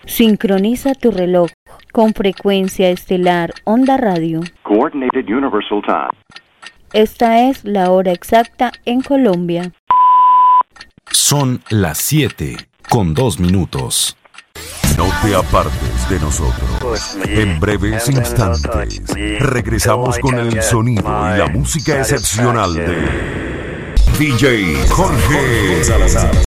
Sincroniza tu reloj con frecuencia estelar Onda Radio. Coordinated Universal Time. Esta es la hora exacta en Colombia. Son las 7:02. No te apartes de nosotros. En breves instantes regresamos con el sonido y la música excepcional de DJ Jorge Salazar.